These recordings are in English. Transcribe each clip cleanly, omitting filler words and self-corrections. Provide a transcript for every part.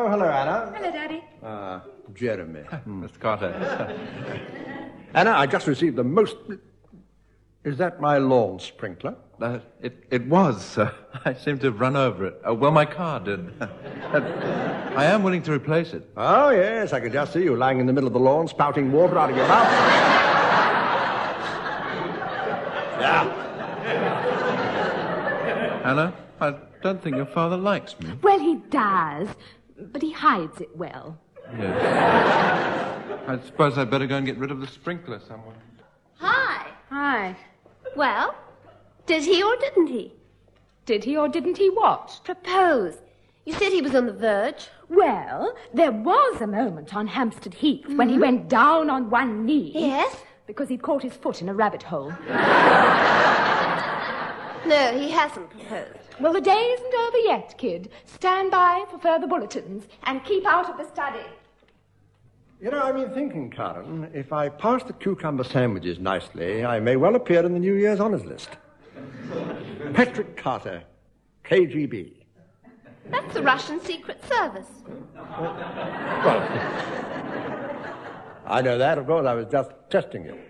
Oh, hello, Anna. Hello, Daddy. Jeremy. Mr. Carter. Anna, I just received the most... Is that my lawn sprinkler? It was, sir. I seem to have run over it. Well, my car did. I am willing to replace it. Oh, yes, I can just see you lying in the middle of the lawn, spouting water out of your mouth. Yeah. Anna, I don't think your father likes me. Well, he does, but he hides it well. Yes. I suppose I'd better go and get rid of the sprinkler somewhere. Hi. Hi. Well, did he or didn't he? Did he or didn't he what? Propose. You said he was on the verge. Well, there was a moment on Hampstead Heath when he went down on one knee. Yes? Because he'd caught his foot in a rabbit hole. No, he hasn't proposed. Well, the day isn't over yet, kid. Stand by for further bulletins and keep out of the study. You know, I've been thinking, Karen, if I pass the cucumber sandwiches nicely, I may well appear in the New Year's honours list. Patrick Carter, KGB. That's the Russian Secret Service. Well, I know that, of course. I was just testing you.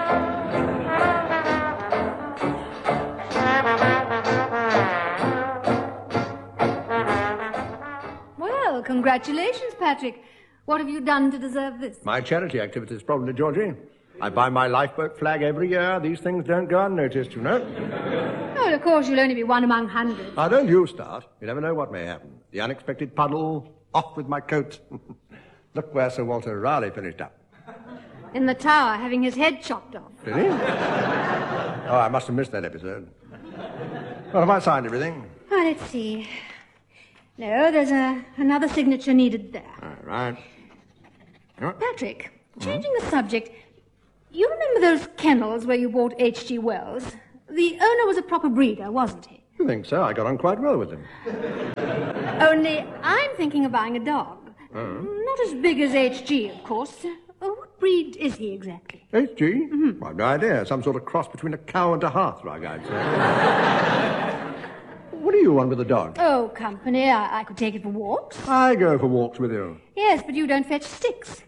Well, congratulations, Patrick. What have you done to deserve this? My charity activities, probably, Georgie. I buy my lifeboat flag every year. These things don't go unnoticed, you know. Oh, of course, you'll only be one among hundreds. Now, don't you start. You never know what may happen. The unexpected puddle, off with my coat. Look where Sir Walter Raleigh finished up. In the tower, having his head chopped off. Did he? Oh, I must have missed that episode. Well, have I signed everything? Oh, let's see. No, there's another signature needed there. All right. Patrick, changing the subject, you remember those kennels where you bought H.G. Wells? The owner was a proper breeder, wasn't he? I think so. I got on quite well with him. Only I'm thinking of buying a dog. Not as big as H.G., of course. What breed is he exactly? H.G.? Mm-hmm. I've no idea. Some sort of cross between a cow and a hearthrug, I'd say. What do you want with a dog? Oh, company. I could take it for walks. I go for walks with you. Yes, but you don't fetch sticks.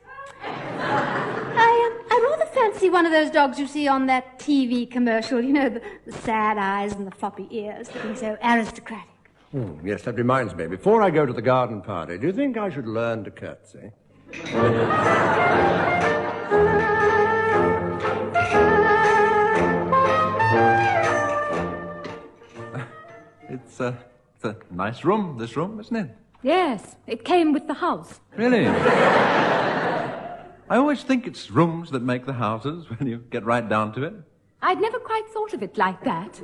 I rather fancy one of those dogs you see on that TV commercial. You know, the sad eyes and the floppy ears, looking so aristocratic. Yes, that reminds me. Before I go to the garden party, do you think I should learn to curtsy? It's a nice room, this room, isn't it? Yes, it came with the house. Really? I always think it's rooms that make the houses when you get right down to it. I'd never quite thought of it like that.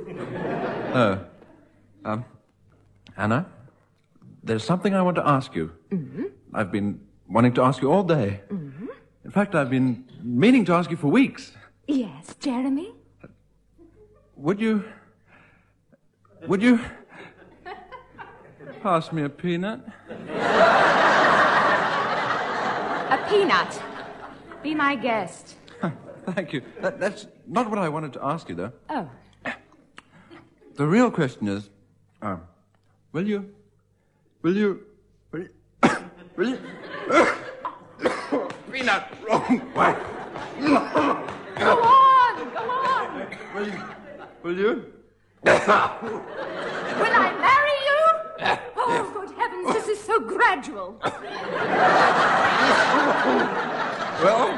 Oh. Anna, there's something I want to ask you. Mm-hmm. I've been wanting to ask you all day. Mm-hmm. In fact, I've been meaning to ask you for weeks. Yes, Jeremy? Would you pass me a peanut? A peanut. Be my guest. Thank you. That's not what I wanted to ask you, though. Oh. The real question is, will you peanut, wrong way. Go on. Will you? Will I marry you? Oh, good heavens, this is so gradual. Well,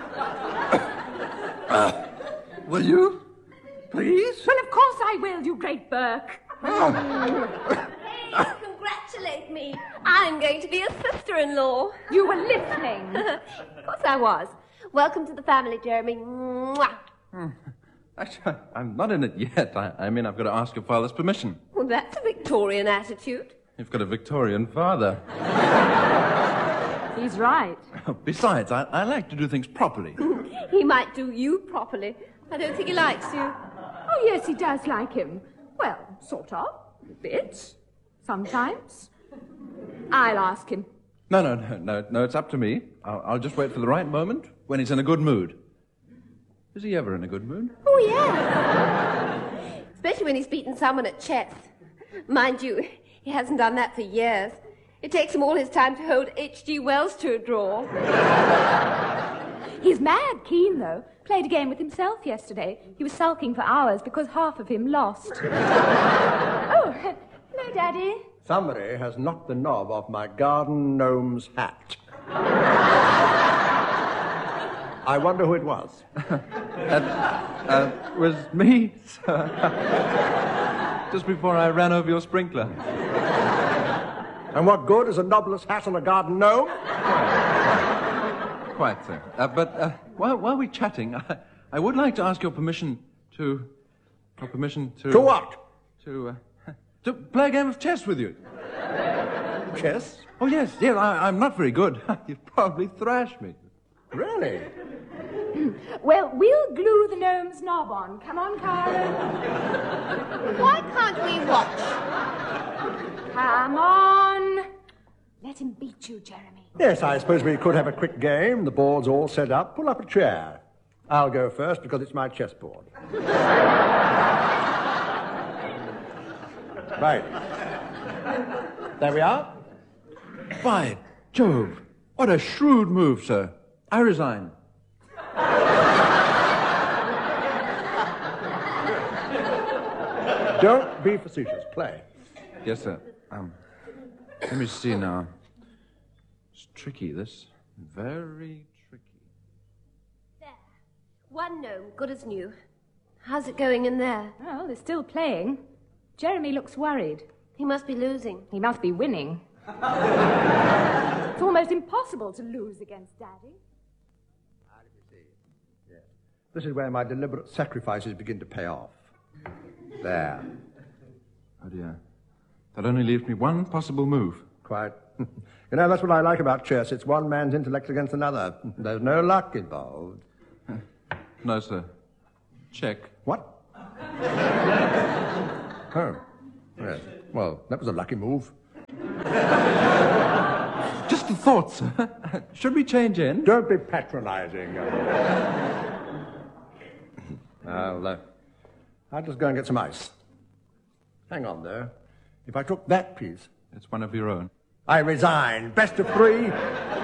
will you? Please? Well, of course I will, you great Burke. Hey, congratulate me. I'm going to be a sister-in-law. You were listening. Of course I was. Welcome to the family, Jeremy. Mwah. Actually, I'm not in it yet. I mean, I've got to ask your father's permission. Well, that's a Victorian attitude. You've got a Victorian father. He's right. Besides, I like to do things properly. He might do you properly. I don't think he likes you. Oh, yes, he does like him. Well, sort of. A bit. Sometimes. I'll ask him. No, it's up to me. I'll just wait for the right moment when he's in a good mood. Is he ever in a good mood? Oh, yeah. Especially when he's beaten someone at chess. Mind you, he hasn't done that for years. It takes him all his time to hold H.G. Wells to a draw. He's mad keen, though. Played a game with himself yesterday. He was sulking for hours because half of him lost. Oh, hello, Daddy. Somebody has knocked the knob off my garden gnome's hat. I wonder who it was. Was me, sir. Just before I ran over your sprinkler. And what good is a knobless hat on a garden gnome? Quite, sir. But while we're chatting, I would like to ask your permission to... Your permission to... To what? To play a game of chess with you. Chess? Oh, yes. I'm not very good. You'd probably thrash me. Really? Well, we'll glue the gnome's knob on. Come on, Karen. Why can't we watch? Come on. Let him beat you, Jeremy. Yes, I suppose we could have a quick game. The board's all set up. Pull up a chair. I'll go first because it's my chessboard. Right. There we are. By Jove, what a shrewd move, sir. I resign. Don't be facetious. Play. Yes, sir. Let me see now. It's tricky, this. Very tricky. There. One gnome, good as new. How's it going in there? Well, they're still playing. Jeremy looks worried. He must be losing. He must be winning. It's almost impossible to lose against Daddy. Yes. This is where my deliberate sacrifices begin to pay off. There. Oh, dear. That only leaves me one possible move. Quite. You know, that's what I like about chess. It's one man's intellect against another. There's no luck involved. No, sir. Check. What? Oh. Yes. Well, that was a lucky move. Just a thought, sir. Should we change in? Don't be patronizing. I'll just go and get some ice. Hang on, though. If I took that piece... It's one of your own. I resign. Best of three.